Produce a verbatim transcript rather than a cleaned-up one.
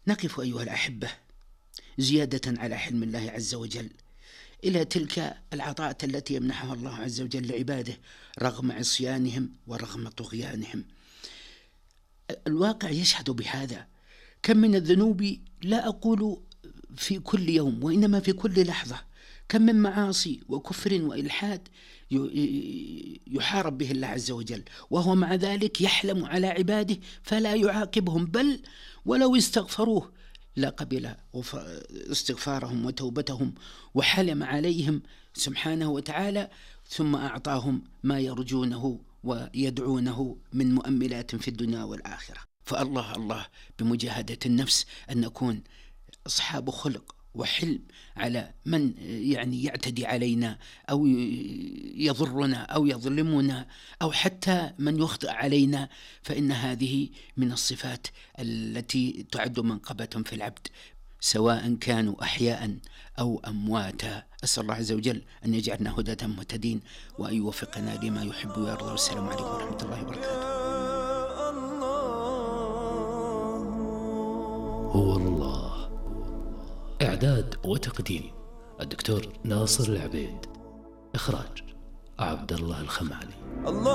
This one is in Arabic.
نقف أيها الأحبة زيادة على حلم الله عز وجل إلى تلك العطاءات التي يمنحها الله عز وجل لعباده رغم عصيانهم ورغم طغيانهم. الواقع يشهد بهذا. كم من الذنوب، لا أقول في كل يوم وإنما في كل لحظة، كم من معاصي وكفر وإلحاد يحارب به الله عز وجل، وهو مع ذلك يحلم على عباده فلا يعاقبهم، بل ولو استغفروه لا قبل استغفارهم وتوبتهم وحلم عليهم سبحانه وتعالى، ثم أعطاهم ما يرجونه ويدعونه من مؤملات في الدنيا والآخرة. فالله الله بمجاهدة النفس أن نكون أصحاب خلق وحلم على من يعني يعتدي علينا أو يضرنا أو يظلمنا أو حتى من يخطئ علينا، فإن هذه من الصفات التي تعد منقبة في العبد سواء كانوا أحياء أو أمواتا. أسأل الله عز وجل أن يجعلنا هداة مهتدين وأن يوفقنا لما يحب ويرضى. والسلام عليكم ورحمة الله وبركاته. هو الله. إعداد وتقديم الدكتور ناصر العبيد. إخراج عبد الله الخمالي. الله